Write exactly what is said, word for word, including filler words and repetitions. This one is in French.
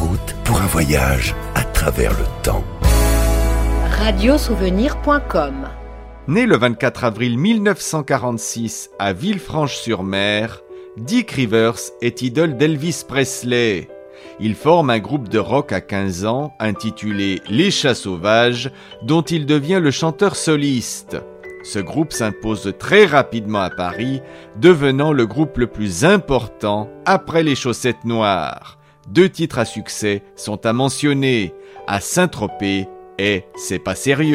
route pour un voyage à travers le temps. radiosouvenir point com. Né le vingt-quatre avril mille neuf cent quarante-six à Villefranche-sur-Mer, Dick Rivers est idole d'Elvis Presley. Il forme un groupe de rock à quinze ans intitulé Les Chats Sauvages, dont il devient le chanteur soliste. Ce groupe s'impose très rapidement à Paris, devenant le groupe le plus important après les Chaussettes Noires. Deux titres à succès sont à mentionner, à Saint-Tropez et C'est pas sérieux.